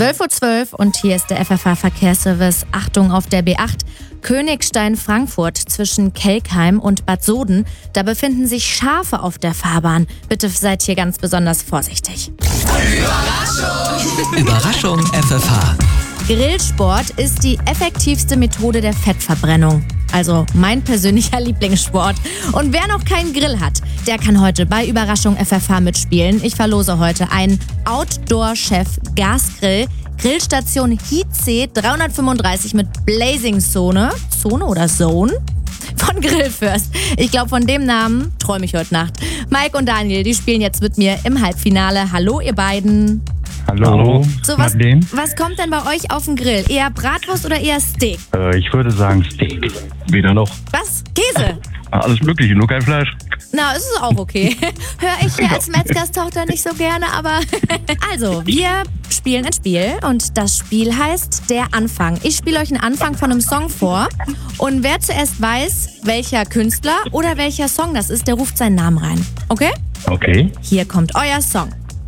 12:12 Uhr und hier ist der FFH-Verkehrsservice. Achtung auf der B8. Königstein-Frankfurt zwischen Kelkheim und Bad Soden. Da befinden sich Schafe auf der Fahrbahn. Bitte seid hier ganz besonders vorsichtig. Überraschung FFH. Grillsport ist die effektivste Methode der Fettverbrennung. Also mein persönlicher Lieblingssport. Und wer noch keinen Grill hat, der kann heute bei Überraschung FFH mitspielen. Ich verlose heute einen Outdoor-Chef-Gasgrill. Grillstation Hietze 335 mit Blazing-Zone. Zone oder Zone? Von Grillfürst. Ich glaube, von dem Namen träume ich heute Nacht. Mike und Daniel, die spielen jetzt mit mir im Halbfinale. Hallo, ihr beiden. Hallo. So, was kommt denn bei euch auf den Grill? Eher Bratwurst oder eher Steak? Ich würde sagen Steak. Weder noch. Was? Käse? Alles Mögliche, nur kein Fleisch. Na, es ist auch okay. Höre ich als Metzgerstochter nicht so gerne, aber... Also, wir spielen ein Spiel und das Spiel heißt Der Anfang. Ich spiele euch einen Anfang von einem Song vor und wer zuerst weiß, welcher Künstler oder welcher Song das ist, der ruft seinen Namen rein. Okay? Okay. Hier kommt euer Song.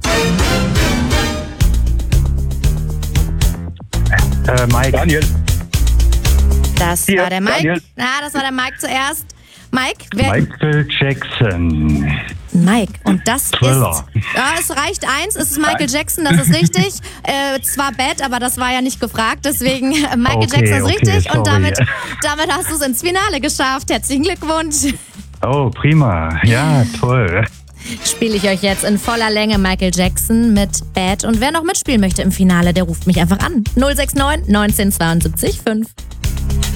Mike. Daniel. Das Hier, war der Mike. Daniel. Das war der Mike zuerst. Mike, wer... Michael Jackson. Mike. Und das Thriller. ist... Ja, es reicht eins. Es ist Michael Jackson, das ist richtig. Zwar Bad, aber das war ja nicht gefragt. Deswegen Michael Jackson ist richtig. sorry. Und damit hast du es ins Finale geschafft. Herzlichen Glückwunsch. Oh, prima. Ja, toll. Spiele ich euch jetzt in voller Länge Michael Jackson mit Bad. Und wer noch mitspielen möchte im Finale, der ruft mich einfach an. 069 1972 5.